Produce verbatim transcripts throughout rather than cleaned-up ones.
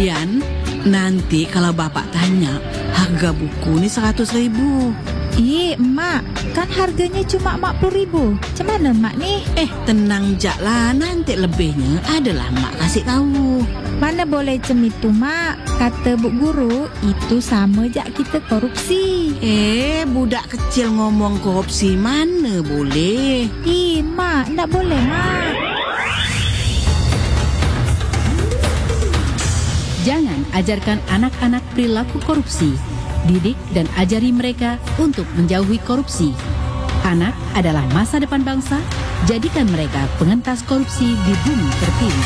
Yan, nanti kalau bapak tanya, harga buku ini seratus ribu. Ih, emak, kan harganya cuma empat puluh ribu. Macam mana emak nih? Eh, tenang jak lah, nanti lebihnya adalah mak kasih tahu. Mana boleh cem itu, mak. Kata bu guru, itu sama jak kita korupsi. Eh, budak kecil ngomong korupsi mana boleh. Ih, mak, enggak boleh, mak. Jangan ajarkan anak-anak perilaku korupsi. Didik dan ajari mereka untuk menjauhi korupsi. Anak adalah masa depan bangsa, jadikan mereka pengentas korupsi di bumi terpilih.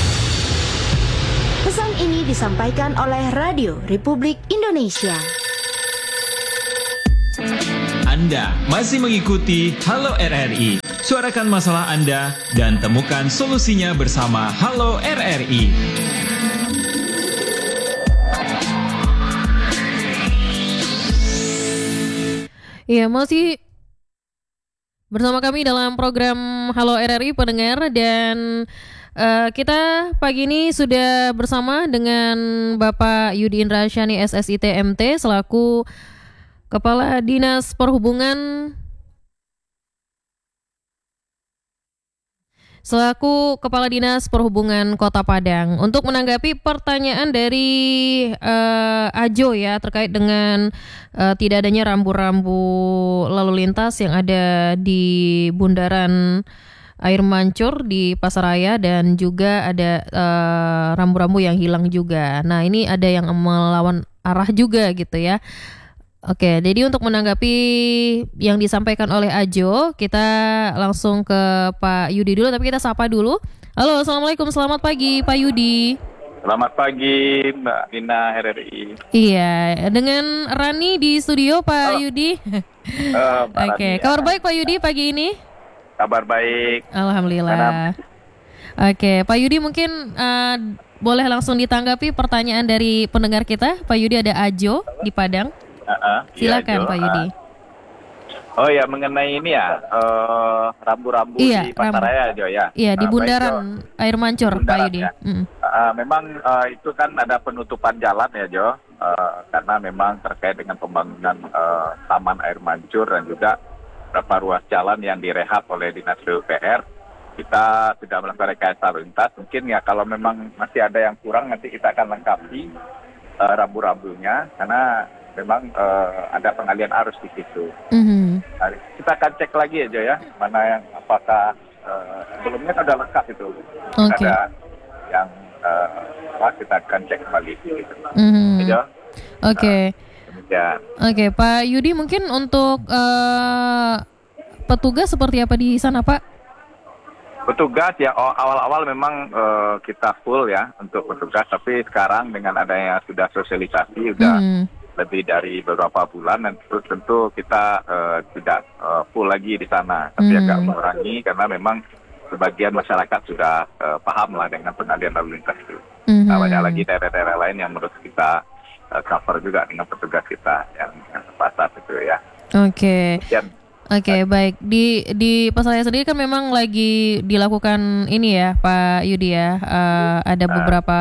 Pesan ini disampaikan oleh Radio Republik Indonesia. Anda masih mengikuti Halo R R I. Suarakan masalah Anda dan temukan solusinya bersama Halo R R I. Iya, masih bersama kami dalam program Halo R R I pendengar, dan uh, kita pagi ini sudah bersama dengan Bapak Yudi Indrasyani S S I T M T selaku Kepala Dinas Perhubungan selaku Kepala Dinas Perhubungan Kota Padang untuk menanggapi pertanyaan dari uh, Ajo ya terkait dengan uh, tidak adanya rambu-rambu lalu lintas yang ada di Bundaran Air Mancur di Pasaraya, dan juga ada uh, rambu-rambu yang hilang juga. Nah, ini ada yang melawan arah juga gitu ya. Oke, jadi untuk menanggapi yang disampaikan oleh Ajo, kita langsung ke Pak Yudi dulu, tapi kita sapa dulu. Halo, Assalamualaikum, selamat pagi Pak Yudi. Selamat pagi Mbak Dina R R I. Iya, dengan Rani di studio Pak oh. Yudi. Uh, Oke, kabar baik Pak Yudi pagi ini? Kabar baik. Alhamdulillah. Oke, Pak Yudi mungkin uh, boleh langsung ditanggapi pertanyaan dari pendengar kita. Pak Yudi, ada Ajo di Padang. Uh-uh, Silakan iya, Pak Yudi. Oh ya, mengenai ini ya uh, rambu-rambu iya, di Pasaraya Jo ya. Iya, di uh, Bundaran baik, Air Mancur Bundaran, Pak Yudi. Ya. Mm. Uh, memang uh, itu kan ada penutupan jalan ya Jo, uh, karena memang terkait dengan pembangunan uh, Taman Air Mancur dan juga beberapa ruas jalan yang direhab oleh Dinas P U P R. Kita sudah melakukan rekayasa lalu lintas. Mungkin ya kalau memang masih ada yang kurang nanti kita akan lengkapi uh, rambu-rambunya, karena memang uh, ada pengalian arus di situ. Mm-hmm. Nah, kita akan cek lagi ya Jo ya, mana yang apakah uh, sebelumnya sudah lengkap itu. Okay. Ada yang uh, kita akan cek kembali. Gitu. Mm-hmm. Ya, Oke. Okay. Uh, Oke, okay, Pak Yudi, mungkin untuk uh, petugas seperti apa di sana Pak? Petugas ya awal-awal memang uh, kita full ya untuk petugas, tapi sekarang dengan adanya sudah sosialisasi udah mm. lebih dari beberapa bulan, dan tentu, tentu kita uh, tidak uh, full lagi di sana, tapi hmm. agak mengurangi karena memang sebagian masyarakat sudah uh, paham lah dengan pengalian lalu lintas itu. Hmm. Nah, banyak lagi daerah-daerah lain yang menurut kita uh, cover juga dengan petugas kita yang, yang tepat itu ya. Oke. Okay. Oke, okay, baik. Di di Pasaraya sendiri kan memang lagi dilakukan ini ya, Pak Yudi ya. Uh, ada beberapa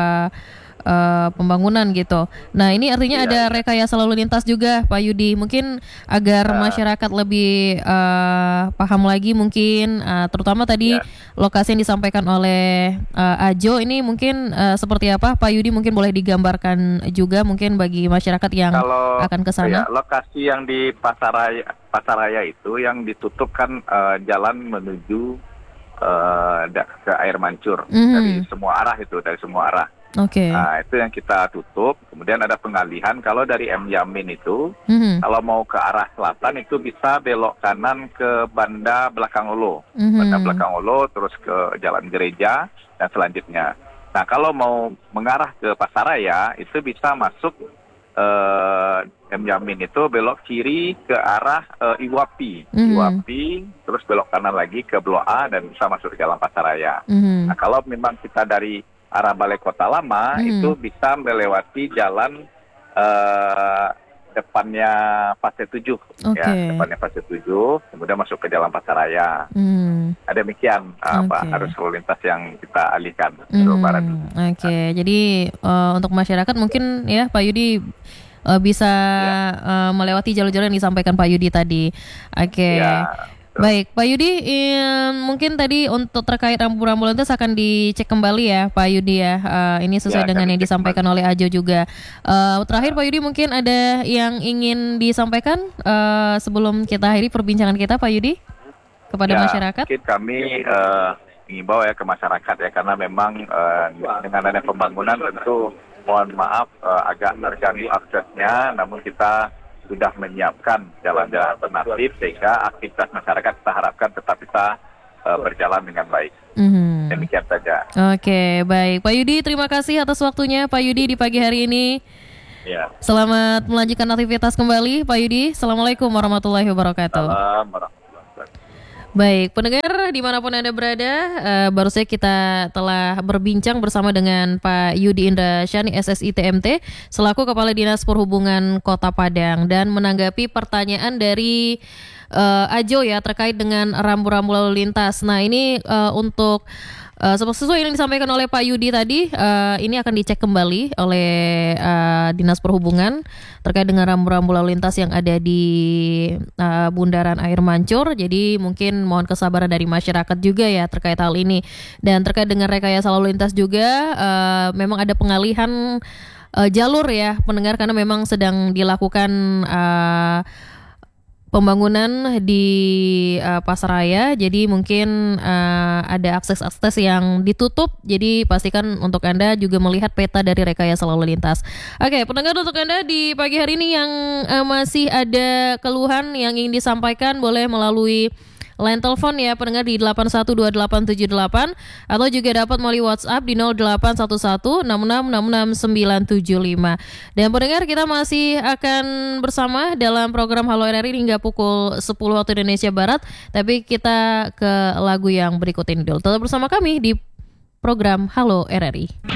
Uh, pembangunan gitu. Nah, ini artinya iya, ada rekayasa lalu lintas juga Pak Yudi. Mungkin agar uh, masyarakat lebih uh, paham lagi mungkin uh, terutama tadi iya. lokasi yang disampaikan oleh uh, Ajo ini mungkin uh, seperti apa Pak Yudi, mungkin boleh digambarkan juga mungkin bagi masyarakat yang kalau, akan ke sana. Ya, lokasi yang di Pasaraya Pasaraya itu yang ditutup kan uh, jalan menuju uh, ke Air Mancur mm-hmm. dari semua arah itu, dari semua arah. Oke. Okay. Nah, itu yang kita tutup. Kemudian ada pengalihan. Kalau dari M Yamin itu, mm-hmm. kalau mau ke arah selatan itu bisa belok kanan ke Banda Belakang Olo, mm-hmm. Banda Belakang Olo, terus ke Jalan Gereja dan selanjutnya. Nah, kalau mau mengarah ke Pasaraya itu bisa masuk uh, M Yamin itu belok kiri ke arah uh, Iwapi, mm-hmm. Iwapi, terus belok kanan lagi ke Blok A dan bisa masuk ke Jalan Pasaraya. Mm-hmm. Nah, kalau memang kita dari arah Balai Kota Lama hmm. itu bisa melewati jalan uh, depannya fase tujuh, Oke. ya, depannya fase tujuh, kemudian masuk ke Jalan Pasaraya. Hmm. Ada demikian uh, Oke. Pak, arus lalu lintas yang kita alihkan ke Hmm, Barat. Oke, jadi eh, untuk masyarakat mungkin ya Pak Yudi eh, bisa eh, melewati jalur-jalur yang disampaikan Pak Yudi tadi. Oke. Ya, Baik, Pak Yudi, em, mungkin tadi untuk terkait rambu-rambu lalu lintas akan dicek kembali ya, Pak Yudi ya. Eh, ini sesuai Ya, dengan akan yang dicek disampaikan oleh Ajo juga. Eh, terakhir, Pak Yudi, mungkin ada yang ingin disampaikan eh, sebelum kita akhiri perbincangan kita, Pak Yudi, kepada ya, masyarakat? Mungkin kami uh, mengimbau ya ke masyarakat ya, karena memang uh, dengan adanya pembangunan tentu mohon maaf uh, agak terganggu aksesnya, namun kita sudah menyiapkan jalan-jalan alternatif sehingga aktivitas masyarakat kita harapkan tetap bisa uh, berjalan dengan baik. Mhm. Demikian saja. Oke, baik. Pak Yudi, terima kasih atas waktunya Pak Yudi di pagi hari ini. Ya. Selamat melanjutkan aktivitas kembali Pak Yudi. Assalamualaikum warahmatullahi wabarakatuh. Salam warahmatullahi wabarakatuh. Baik, pendengar dimanapun Anda berada, uh, baru saja kita telah berbincang bersama dengan Pak Yudi Indra Syani S S I T M T selaku Kepala Dinas Perhubungan Kota Padang, dan menanggapi pertanyaan dari uh, Ajo ya terkait dengan rambu-rambu lalu lintas. Nah ini uh, untuk Uh, sesuai yang disampaikan oleh Pak Yudi tadi, uh, ini akan dicek kembali oleh uh, Dinas Perhubungan terkait dengan rambu-rambu lalu lintas yang ada di uh, Bundaran Air Mancur. Jadi mungkin mohon kesabaran dari masyarakat juga ya terkait hal ini. Dan terkait dengan rekayasa lalu lintas juga, uh, memang ada pengalihan uh, jalur ya pendengar, karena memang sedang dilakukan uh, pembangunan di uh, Pasaraya, jadi mungkin uh, ada akses-akses yang ditutup, jadi pastikan untuk Anda juga melihat peta dari rekayasa lalu lintas. Oke, pendengar, untuk Anda di pagi hari ini yang uh, masih ada keluhan yang ingin disampaikan, boleh melalui line telepon ya pendengar di delapan satu dua delapan tujuh delapan, atau juga dapat melalui WhatsApp di nol delapan satu satu enam enam enam enam sembilan tujuh lima. Dan pendengar, kita masih akan bersama dalam program Halo R R I hingga pukul sepuluh waktu Indonesia Barat. Tapi kita ke lagu yang berikut ini dulu. Tetap bersama kami di program Halo R R I.